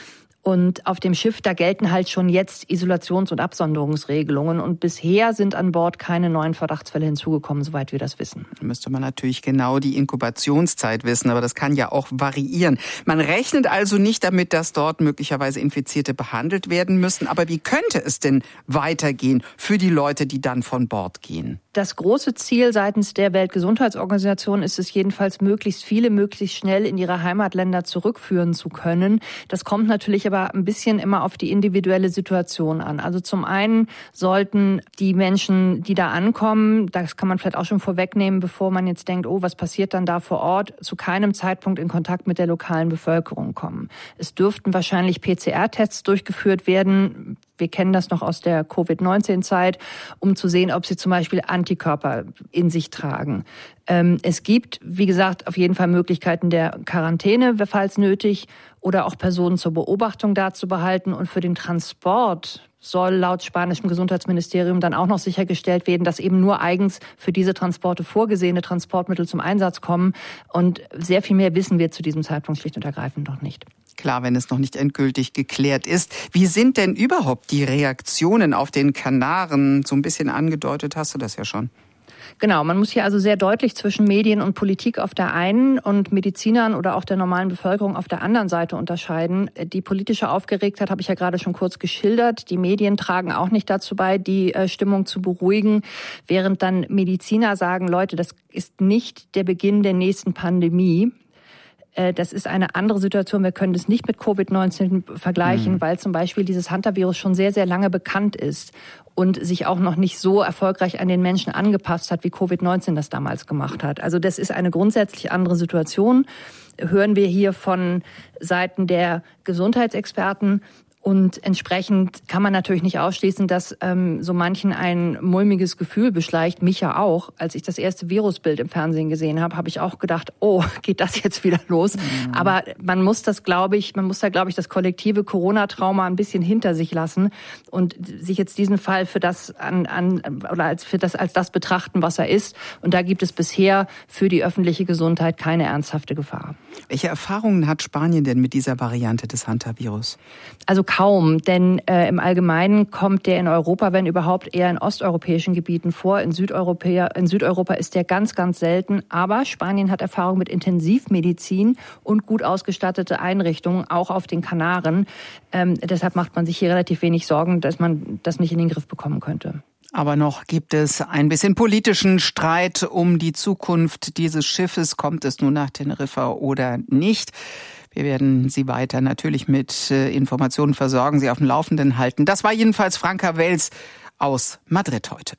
Und auf dem Schiff, da gelten halt schon jetzt Isolations- und Absonderungsregelungen. Und bisher sind an Bord keine neuen Verdachtsfälle hinzugekommen, soweit wir das wissen. Da müsste man natürlich genau die Inkubationszeit wissen, aber das kann ja auch variieren. Man rechnet also nicht damit, dass dort möglicherweise Infizierte behandelt werden müssen. Aber wie könnte es denn weitergehen für die Leute, die dann von Bord gehen? Das große Ziel seitens der Weltgesundheitsorganisation ist es jedenfalls, möglichst viele möglichst schnell in ihre Heimatländer zurückführen zu können. Das kommt natürlich aber ein bisschen immer auf die individuelle Situation an. Also zum einen sollten die Menschen, die da ankommen, das kann man vielleicht auch schon vorwegnehmen, bevor man jetzt denkt, oh, was passiert dann da vor Ort, zu keinem Zeitpunkt in Kontakt mit der lokalen Bevölkerung kommen. Es dürften wahrscheinlich P C R-Tests durchgeführt werden. Wir kennen das noch aus der Covid neunzehn Zeit, um zu sehen, ob sie zum Beispiel Antikörper in sich tragen. Ähm, es gibt, wie gesagt, auf jeden Fall Möglichkeiten der Quarantäne, falls nötig, oder auch Personen zur Beobachtung da zu behalten. Und für den Transport soll laut spanischem Gesundheitsministerium dann auch noch sichergestellt werden, dass eben nur eigens für diese Transporte vorgesehene Transportmittel zum Einsatz kommen. Und sehr viel mehr wissen wir zu diesem Zeitpunkt schlicht und ergreifend noch nicht. Klar, wenn es noch nicht endgültig geklärt ist. Wie sind denn überhaupt die Reaktionen auf den Kanaren? So ein bisschen angedeutet hast du das ja schon. Genau, man muss hier also sehr deutlich zwischen Medien und Politik auf der einen und Medizinern oder auch der normalen Bevölkerung auf der anderen Seite unterscheiden. Die politische Aufgeregtheit habe ich ja gerade schon kurz geschildert. Die Medien tragen auch nicht dazu bei, die Stimmung zu beruhigen, während dann Mediziner sagen, Leute, das ist nicht der Beginn der nächsten Pandemie. Das ist eine andere Situation. Wir können das nicht mit Covid neunzehn vergleichen, mhm. weil zum Beispiel dieses Hantavirus schon sehr, sehr lange bekannt ist und sich auch noch nicht so erfolgreich an den Menschen angepasst hat, wie Covid neunzehn das damals gemacht hat. Also das ist eine grundsätzlich andere Situation. Hören wir hier von Seiten der Gesundheitsexperten. Und entsprechend kann man natürlich nicht ausschließen, dass ähm, so manchen ein mulmiges Gefühl beschleicht, mich ja auch. Als ich das erste Virusbild im Fernsehen gesehen habe, habe ich auch gedacht, oh, geht das jetzt wieder los? Mhm. Aber man muss das, glaube ich, man muss da, glaube ich, das kollektive Corona-Trauma ein bisschen hinter sich lassen und sich jetzt diesen Fall für das an, an oder als für das als das betrachten, was er ist. Und da gibt es bisher für die öffentliche Gesundheit keine ernsthafte Gefahr. Welche Erfahrungen hat Spanien denn mit dieser Variante des Hantavirus? Also kaum, denn äh, im Allgemeinen kommt der in Europa, wenn überhaupt, eher in osteuropäischen Gebieten vor. In Südeuropa, in Südeuropa ist der ganz, ganz selten. Aber Spanien hat Erfahrung mit Intensivmedizin und gut ausgestattete Einrichtungen, auch auf den Kanaren. Ähm, deshalb macht man sich hier relativ wenig Sorgen, dass man das nicht in den Griff bekommen könnte. Aber noch gibt es ein bisschen politischen Streit um die Zukunft dieses Schiffes. Kommt es nun nach Teneriffa oder nicht? Wir werden Sie weiter natürlich mit Informationen versorgen, Sie auf dem Laufenden halten. Das war jedenfalls Franka Wels aus Madrid heute.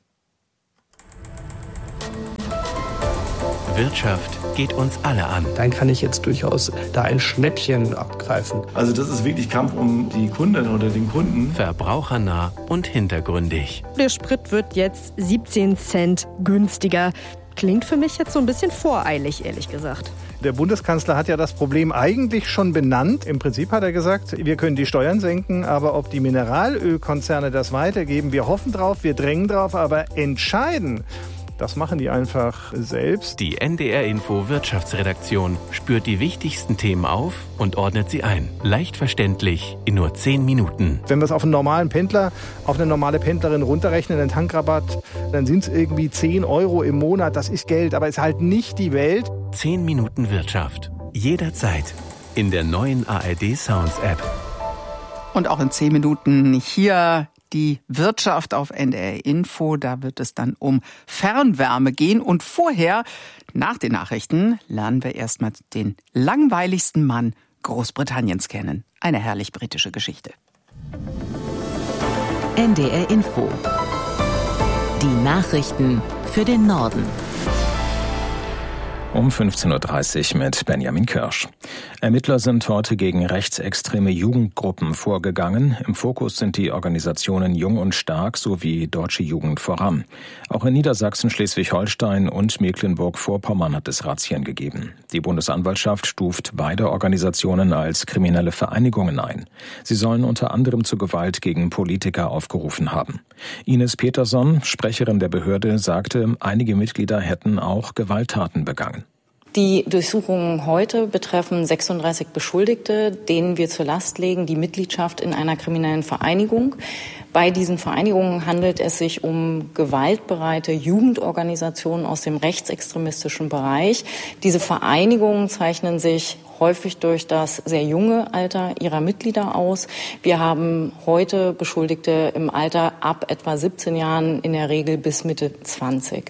Wirtschaft geht uns alle an. Dann kann ich jetzt durchaus da ein Schnäppchen abgreifen. Also das ist wirklich Kampf um die Kundin oder den Kunden. Verbrauchernah und hintergründig. Der Sprit wird jetzt siebzehn Cent günstiger. Klingt für mich jetzt so ein bisschen voreilig, ehrlich gesagt. Der Bundeskanzler hat ja das Problem eigentlich schon benannt. Im Prinzip hat er gesagt, wir können die Steuern senken, aber ob die Mineralölkonzerne das weitergeben, wir hoffen drauf, wir drängen drauf, aber entscheiden, das machen die einfach selbst. Die N D R-Info Wirtschaftsredaktion spürt die wichtigsten Themen auf und ordnet sie ein. Leicht verständlich in nur zehn Minuten. Wenn wir es auf einen normalen Pendler, auf eine normale Pendlerin runterrechnen, den Tankrabatt, dann sind es irgendwie zehn Euro im Monat. Das ist Geld, aber es ist halt nicht die Welt. zehn Minuten Wirtschaft. Jederzeit. In der neuen A R D Sounds App. Und auch in zehn Minuten hier die Wirtschaft auf N D R Info. Da wird es dann um Fernwärme gehen. Und vorher, nach den Nachrichten, lernen wir erstmal den langweiligsten Mann Großbritanniens kennen. Eine herrlich britische Geschichte. N D R Info. Die Nachrichten für den Norden. Um fünfzehn Uhr dreißig mit Benjamin Kirsch. Ermittler sind heute gegen rechtsextreme Jugendgruppen vorgegangen. Im Fokus sind die Organisationen Jung und Stark sowie Deutsche Jugend voran. Auch in Niedersachsen, Schleswig-Holstein und Mecklenburg-Vorpommern hat es Razzien gegeben. Die Bundesanwaltschaft stuft beide Organisationen als kriminelle Vereinigungen ein. Sie sollen unter anderem zu Gewalt gegen Politiker aufgerufen haben. Ines Peterson, Sprecherin der Behörde, sagte, einige Mitglieder hätten auch Gewalttaten begangen. Die Durchsuchungen heute betreffen sechsunddreißig Beschuldigte, denen wir zur Last legen die Mitgliedschaft in einer kriminellen Vereinigung. Bei diesen Vereinigungen handelt es sich um gewaltbereite Jugendorganisationen aus dem rechtsextremistischen Bereich. Diese Vereinigungen zeichnen sich häufig durch das sehr junge Alter ihrer Mitglieder aus. Wir haben heute Beschuldigte im Alter ab etwa siebzehn Jahren, in der Regel bis Mitte zwanzig.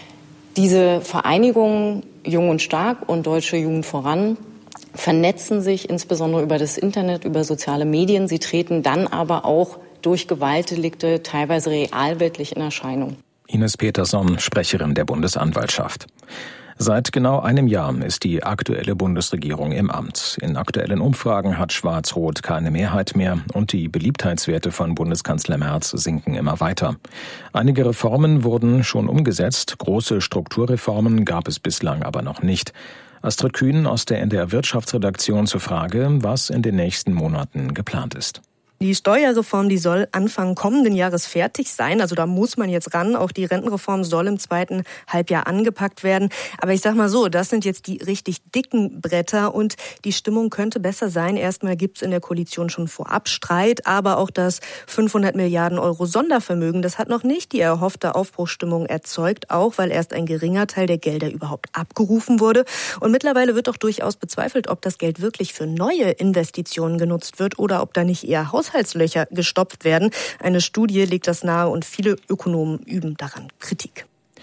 Diese Vereinigungen Jung und Stark und Deutsche Jugend voran vernetzen sich insbesondere über das Internet, über soziale Medien. Sie treten dann aber auch durch Gewaltdelikte teilweise realweltlich in Erscheinung. Ines Peterson, Sprecherin der Bundesanwaltschaft. Seit genau einem Jahr ist die aktuelle Bundesregierung im Amt. In aktuellen Umfragen hat Schwarz-Rot keine Mehrheit mehr und die Beliebtheitswerte von Bundeskanzler Merz sinken immer weiter. Einige Reformen wurden schon umgesetzt, große Strukturreformen gab es bislang aber noch nicht. Astrid Kühn aus der N D R Wirtschaftsredaktion zur Frage, was in den nächsten Monaten geplant ist. Die Steuerreform, die soll Anfang kommenden Jahres fertig sein. Also da muss man jetzt ran. Auch die Rentenreform soll im zweiten Halbjahr angepackt werden. Aber ich sag mal so, das sind jetzt die richtig dicken Bretter und die Stimmung könnte besser sein. Erstmal gibt's in der Koalition schon vorab Streit, aber auch das fünfhundert Milliarden Euro Sondervermögen, das hat noch nicht die erhoffte Aufbruchsstimmung erzeugt, auch weil erst ein geringer Teil der Gelder überhaupt abgerufen wurde. Und mittlerweile wird doch durchaus bezweifelt, ob das Geld wirklich für neue Investitionen genutzt wird oder ob da nicht eher Haus Haushaltslöcher gestopft werden. Eine Studie legt das nahe und viele Ökonomen üben daran Kritik.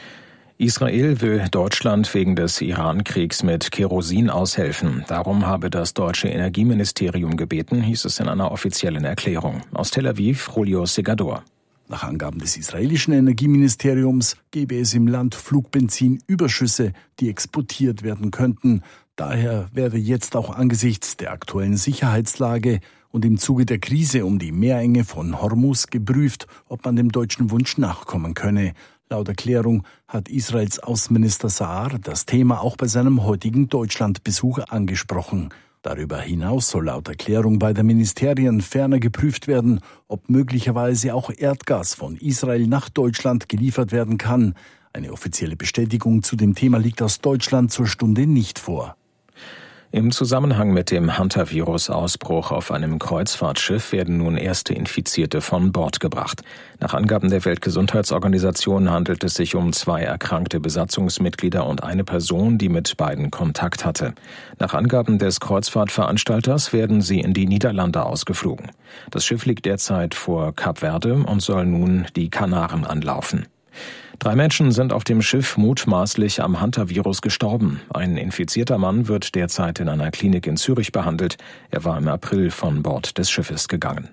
Israel will Deutschland wegen des Iran-Kriegs mit Kerosin aushelfen. Darum habe das deutsche Energieministerium gebeten, hieß es in einer offiziellen Erklärung. Aus Tel Aviv, Julio Segador. Nach Angaben des israelischen Energieministeriums gebe es im Land Flugbenzin-Überschüsse, die exportiert werden könnten. Daher werde jetzt auch angesichts der aktuellen Sicherheitslage und im Zuge der Krise um die Meerenge von Hormuz geprüft, ob man dem deutschen Wunsch nachkommen könne. Laut Erklärung hat Israels Außenminister Saar das Thema auch bei seinem heutigen Deutschlandbesuch angesprochen. Darüber hinaus soll laut Erklärung bei den Ministerien ferner geprüft werden, ob möglicherweise auch Erdgas von Israel nach Deutschland geliefert werden kann. Eine offizielle Bestätigung zu dem Thema liegt aus Deutschland zur Stunde nicht vor. Im Zusammenhang mit dem Hantavirus-Ausbruch auf einem Kreuzfahrtschiff werden nun erste Infizierte von Bord gebracht. Nach Angaben der Weltgesundheitsorganisation handelt es sich um zwei erkrankte Besatzungsmitglieder und eine Person, die mit beiden Kontakt hatte. Nach Angaben des Kreuzfahrtveranstalters werden sie in die Niederlande ausgeflogen. Das Schiff liegt derzeit vor Kap Verde und soll nun die Kanaren anlaufen. Drei Menschen sind auf dem Schiff mutmaßlich am Hantavirus gestorben. Ein infizierter Mann wird derzeit in einer Klinik in Zürich behandelt. Er war im April von Bord des Schiffes gegangen.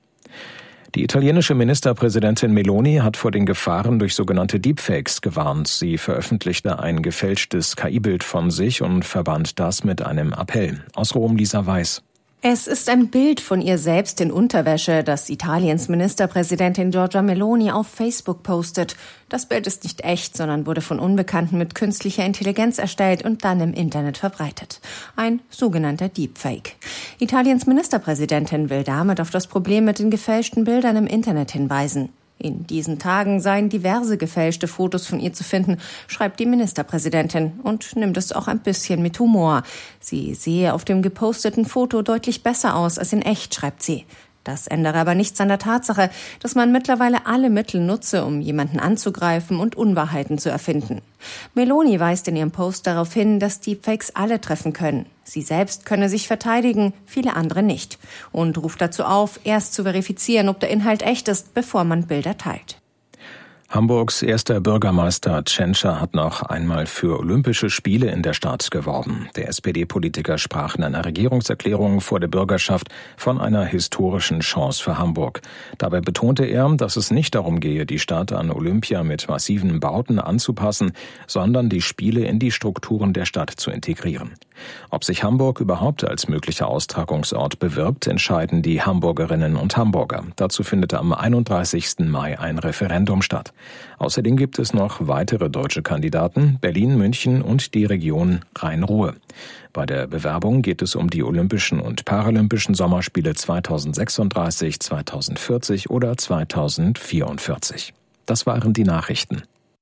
Die italienische Ministerpräsidentin Meloni hat vor den Gefahren durch sogenannte Deepfakes gewarnt. Sie veröffentlichte ein gefälschtes K I-Bild von sich und verband das mit einem Appell. Aus Rom Lisa Weiß. Es ist ein Bild von ihr selbst in Unterwäsche, das Italiens Ministerpräsidentin Giorgia Meloni auf Facebook postet. Das Bild ist nicht echt, sondern wurde von Unbekannten mit künstlicher Intelligenz erstellt und dann im Internet verbreitet. Ein sogenannter Deepfake. Italiens Ministerpräsidentin will damit auf das Problem mit den gefälschten Bildern im Internet hinweisen. In diesen Tagen seien diverse gefälschte Fotos von ihr zu finden, schreibt die Ministerpräsidentin und nimmt es auch ein bisschen mit Humor. Sie sehe auf dem geposteten Foto deutlich besser aus als in echt, schreibt sie. Das ändere aber nichts an der Tatsache, dass man mittlerweile alle Mittel nutze, um jemanden anzugreifen und Unwahrheiten zu erfinden. Meloni weist in ihrem Post darauf hin, dass Deepfakes alle treffen können. Sie selbst könne sich verteidigen, viele andere nicht. Und ruft dazu auf, erst zu verifizieren, ob der Inhalt echt ist, bevor man Bilder teilt. Hamburgs erster Bürgermeister Tschentscher hat noch einmal für Olympische Spiele in der Stadt geworben. Der S P D-Politiker sprach in einer Regierungserklärung vor der Bürgerschaft von einer historischen Chance für Hamburg. Dabei betonte er, dass es nicht darum gehe, die Stadt an Olympia mit massiven Bauten anzupassen, sondern die Spiele in die Strukturen der Stadt zu integrieren. Ob sich Hamburg überhaupt als möglicher Austragungsort bewirbt, entscheiden die Hamburgerinnen und Hamburger. Dazu findet am einunddreißigsten Mai ein Referendum statt. Außerdem gibt es noch weitere deutsche Kandidaten, Berlin, München und die Region Rhein-Ruhr. Bei der Bewerbung geht es um die Olympischen und Paralympischen Sommerspiele zweitausendsechsunddreißig, zweitausendvierzig oder zweitausendvierundvierzig. Das waren die Nachrichten.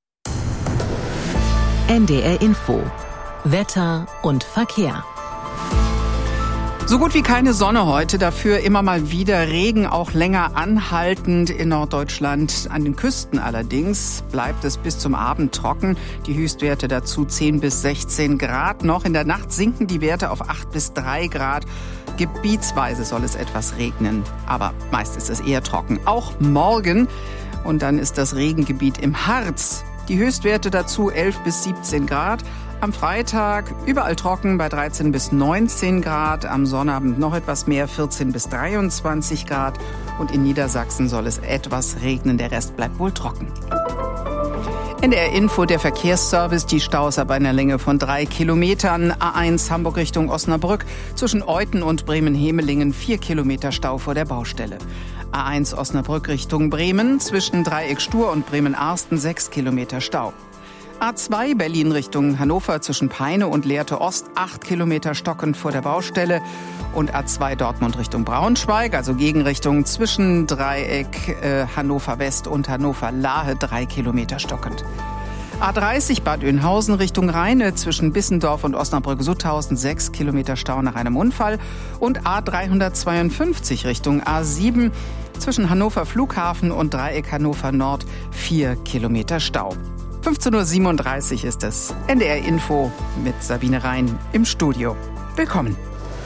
N D R Info. Wetter und Verkehr. So gut wie keine Sonne heute, dafür immer mal wieder Regen, auch länger anhaltend in Norddeutschland. An den Küsten allerdings bleibt es bis zum Abend trocken. Die Höchstwerte dazu zehn bis sechzehn Grad. Noch in der Nacht sinken die Werte auf acht bis drei Grad. Gebietsweise soll es etwas regnen, aber meist ist es eher trocken. Auch morgen. Und dann ist das Regengebiet im Harz. Die Höchstwerte dazu elf bis siebzehn Grad. Am Freitag überall trocken bei dreizehn bis neunzehn Grad. Am Sonnabend noch etwas mehr, vierzehn bis dreiundzwanzig Grad. Und in Niedersachsen soll es etwas regnen. Der Rest bleibt wohl trocken. N D R Info, der Verkehrsservice, die Staus ab einer Länge von drei Kilometern. A eins Hamburg Richtung Osnabrück. Zwischen Euthen und Bremen-Hemelingen vier Kilometer Stau vor der Baustelle. A eins Osnabrück Richtung Bremen. Zwischen Dreieck Stur und Bremen-Arsten sechs Kilometer Stau. A zwei Berlin Richtung Hannover zwischen Peine und Lehrte Ost acht Kilometer stockend vor der Baustelle. Und A zwei Dortmund Richtung Braunschweig, also Gegenrichtung zwischen Dreieck äh, Hannover West und Hannover Lahe drei Kilometer stockend. A dreißig Bad Oeynhausen Richtung Rheine zwischen Bissendorf und Osnabrück-Sutthausen sechs Kilometer Stau nach einem Unfall. Und A dreihundertzweiundfünfzig Richtung A sieben zwischen Hannover Flughafen und Dreieck Hannover Nord vier Kilometer Stau. fünfzehn Uhr siebenunddreißig ist es. N D R Info mit Sabine Rhein im Studio. Willkommen.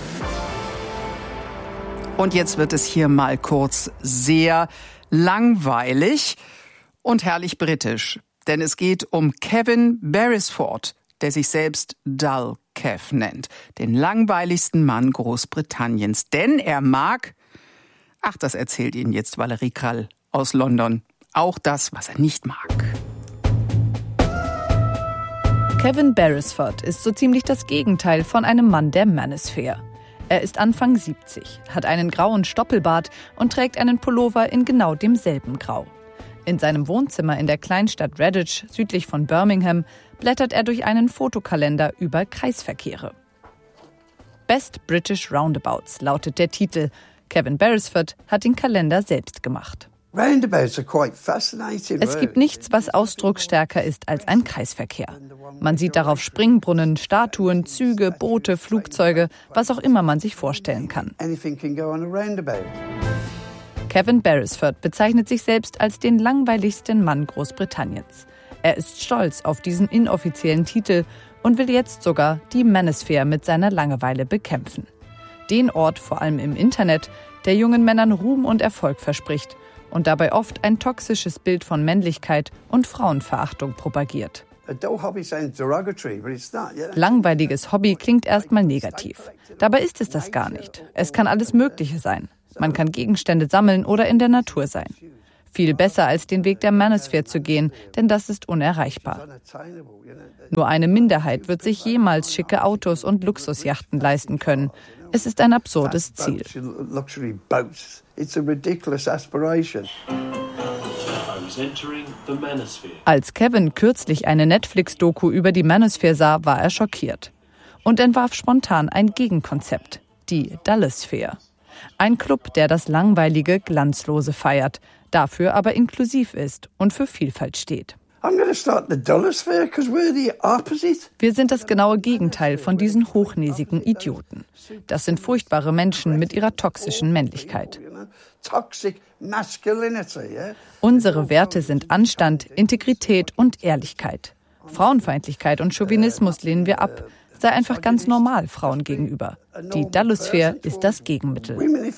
Und jetzt wird es hier mal kurz sehr langweilig und herrlich britisch. Denn es geht um Kevin Beresford, der sich selbst Dull Kev nennt. Den langweiligsten Mann Großbritanniens. Denn er mag, ach, das erzählt Ihnen jetzt Valerie Krall aus London, auch das, was er nicht mag. Kevin Beresford ist so ziemlich das Gegenteil von einem Mann der Manosphere. Er ist Anfang siebzig, hat einen grauen Stoppelbart und trägt einen Pullover in genau demselben Grau. In seinem Wohnzimmer in der Kleinstadt Redditch, südlich von Birmingham, blättert er durch einen Fotokalender über Kreisverkehre. Best British Roundabouts lautet der Titel. Kevin Beresford hat den Kalender selbst gemacht. Es gibt nichts, was ausdrucksstärker ist als ein Kreisverkehr. Man sieht darauf Springbrunnen, Statuen, Züge, Boote, Flugzeuge, was auch immer man sich vorstellen kann. Kevin Beresford bezeichnet sich selbst als den langweiligsten Mann Großbritanniens. Er ist stolz auf diesen inoffiziellen Titel und will jetzt sogar die Manosphere mit seiner Langeweile bekämpfen. Den Ort, vor allem im Internet, der jungen Männern Ruhm und Erfolg verspricht und dabei oft ein toxisches Bild von Männlichkeit und Frauenverachtung propagiert. Langweiliges Hobby klingt erstmal negativ. Dabei ist es das gar nicht. Es kann alles Mögliche sein. Man kann Gegenstände sammeln oder in der Natur sein. Viel besser als den Weg der Manosphere zu gehen, denn das ist unerreichbar. Nur eine Minderheit wird sich jemals schicke Autos und Luxusjachten leisten können. Es ist ein absurdes Ziel. Als Kevin kürzlich eine Netflix-Doku über die Manosphere sah, war er schockiert und entwarf spontan ein Gegenkonzept, die Dullosphere. Ein Club, der das Langweilige, Glanzlose feiert, dafür aber inklusiv ist und für Vielfalt steht. Wir sind das genaue Gegenteil von diesen hochnäsigen Idioten. Das sind furchtbare Menschen mit ihrer toxischen Männlichkeit. Unsere Werte sind Anstand, Integrität und Ehrlichkeit. Frauenfeindlichkeit und Chauvinismus lehnen wir ab. Sei einfach ganz normal Frauen gegenüber. Die Dullosphere ist das Gegenmittel.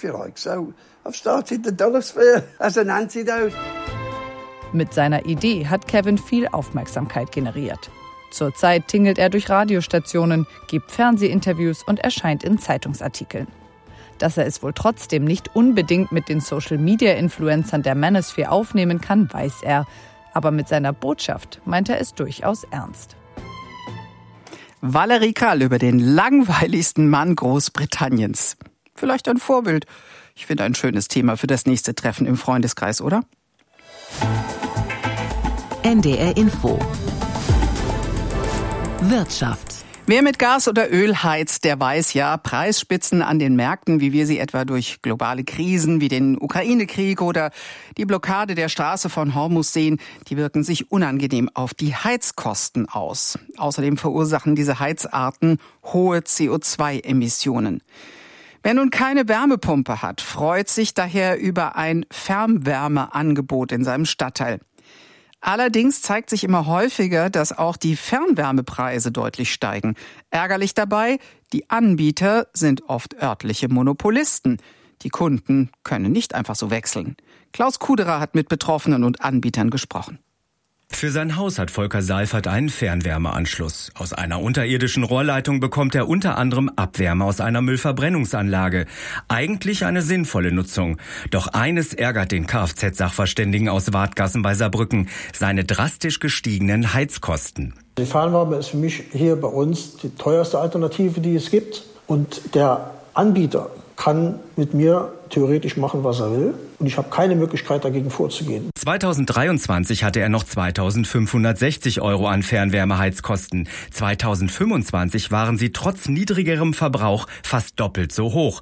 Mit seiner Idee hat Kevin viel Aufmerksamkeit generiert. Zurzeit tingelt er durch Radiostationen, gibt Fernsehinterviews und erscheint in Zeitungsartikeln. Dass er es wohl trotzdem nicht unbedingt mit den Social-Media-Influencern der Manosphere aufnehmen kann, weiß er. Aber mit seiner Botschaft meint er es durchaus ernst. Valerie Krall über den langweiligsten Mann Großbritanniens. Vielleicht ein Vorbild. Ich finde ein schönes Thema für das nächste Treffen im Freundeskreis, oder? N D R Info. Wirtschaft. Wer mit Gas oder Öl heizt, der weiß ja, Preisspitzen an den Märkten, wie wir sie etwa durch globale Krisen wie den Ukraine-Krieg oder die Blockade der Straße von Hormuz sehen, die wirken sich unangenehm auf die Heizkosten aus. Außerdem verursachen diese Heizarten hohe C O zwei Emissionen. Wer nun keine Wärmepumpe hat, freut sich daher über ein Fernwärmeangebot in seinem Stadtteil. Allerdings zeigt sich immer häufiger, dass auch die Fernwärmepreise deutlich steigen. Ärgerlich dabei, die Anbieter sind oft örtliche Monopolisten. Die Kunden können nicht einfach so wechseln. Klaus Kuderer hat mit Betroffenen und Anbietern gesprochen. Für sein Haus hat Volker Seifert einen Fernwärmeanschluss. Aus einer unterirdischen Rohrleitung bekommt er unter anderem Abwärme aus einer Müllverbrennungsanlage. Eigentlich eine sinnvolle Nutzung. Doch eines ärgert den Kfz-Sachverständigen aus Wadgassen bei Saarbrücken: seine drastisch gestiegenen Heizkosten. Die Fernwärme ist für mich hier bei uns die teuerste Alternative, die es gibt. Und der Anbieter kann mit mir theoretisch machen, was er will. Und ich habe keine Möglichkeit, dagegen vorzugehen. zweitausenddreiundzwanzig hatte er noch zweitausendfünfhundertsechzig Euro an Fernwärmeheizkosten. zweitausendfünfundzwanzig waren sie trotz niedrigerem Verbrauch fast doppelt so hoch: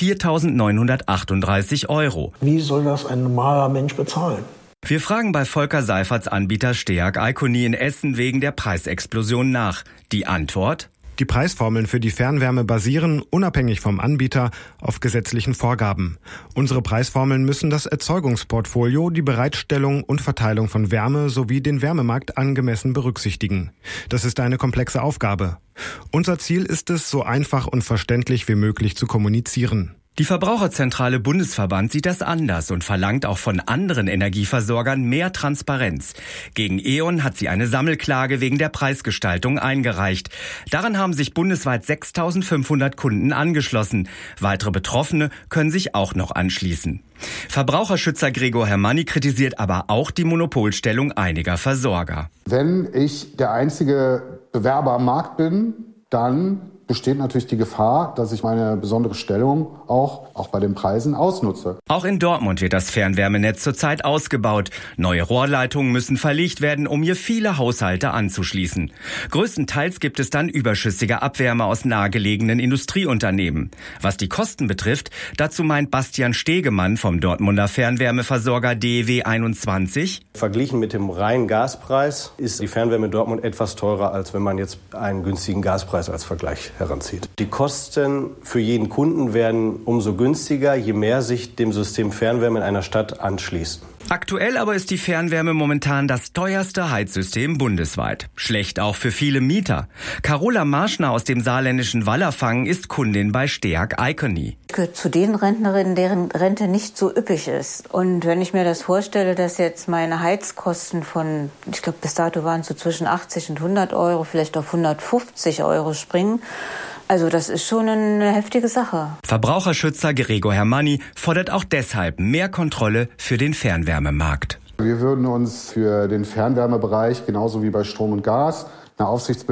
viertausendneunhundertachtunddreißig Euro. Wie soll das ein normaler Mensch bezahlen? Wir fragen bei Volker Seiferts Anbieter Steag Iconi in Essen wegen der Preisexplosion nach. Die Antwort: Die Preisformeln für die Fernwärme basieren, unabhängig vom Anbieter, auf gesetzlichen Vorgaben. Unsere Preisformeln müssen das Erzeugungsportfolio, die Bereitstellung und Verteilung von Wärme sowie den Wärmemarkt angemessen berücksichtigen. Das ist eine komplexe Aufgabe. Unser Ziel ist es, so einfach und verständlich wie möglich zu kommunizieren. Die Verbraucherzentrale Bundesverband sieht das anders und verlangt auch von anderen Energieversorgern mehr Transparenz. Gegen E O N hat sie eine Sammelklage wegen der Preisgestaltung eingereicht. Daran haben sich bundesweit sechstausendfünfhundert Kunden angeschlossen. Weitere Betroffene können sich auch noch anschließen. Verbraucherschützer Gregor Hermanni kritisiert aber auch die Monopolstellung einiger Versorger. Wenn ich der einzige Bewerber am Markt bin, dann besteht natürlich die Gefahr, dass ich meine besondere Stellung auch, auch bei den Preisen ausnutze. Auch in Dortmund wird das Fernwärmenetz zurzeit ausgebaut. Neue Rohrleitungen müssen verlegt werden, um hier viele Haushalte anzuschließen. Größtenteils gibt es dann überschüssige Abwärme aus nahegelegenen Industrieunternehmen. Was die Kosten betrifft, dazu meint Bastian Stegemann vom Dortmunder Fernwärmeversorger D E W einundzwanzig. Verglichen mit dem reinen Gaspreis ist die Fernwärme in Dortmund etwas teurer, als wenn man jetzt einen günstigen Gaspreis als Vergleich heranzieht. Die Kosten für jeden Kunden werden umso günstiger, je mehr sich dem System Fernwärme in einer Stadt anschließen. Aktuell aber ist die Fernwärme momentan das teuerste Heizsystem bundesweit. Schlecht auch für viele Mieter. Carola Marschner aus dem saarländischen Wallerfangen ist Kundin bei Steag Icony. Ich gehöre zu den Rentnerinnen, deren Rente nicht so üppig ist. Und wenn ich mir das vorstelle, dass jetzt meine Heizkosten von, ich glaube bis dato waren es so zwischen achtzig und hundert Euro, vielleicht auf hundertfünfzig Euro springen, also das ist schon eine heftige Sache. Verbraucherschützer Gregor Hermanni fordert auch deshalb mehr Kontrolle für den Fernwärmemarkt. Wir würden uns für den Fernwärmebereich genauso wie bei Strom und Gas eine Aufsichtsbehörde